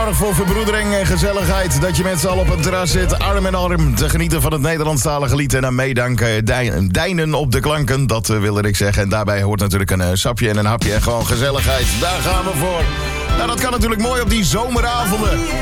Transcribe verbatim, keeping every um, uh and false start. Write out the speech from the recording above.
zorgt voor verbroedering en gezelligheid. Dat je met z'n allen op een terras zit, arm in arm, te genieten van het Nederlandstalige lied. En aan meedanken, dij- deinen op de klanken, dat uh, wilde ik zeggen. En daarbij hoort natuurlijk een uh, sapje en een hapje en gewoon gezelligheid. Daar gaan we voor. Nou, dat kan natuurlijk mooi op die zomeravonden.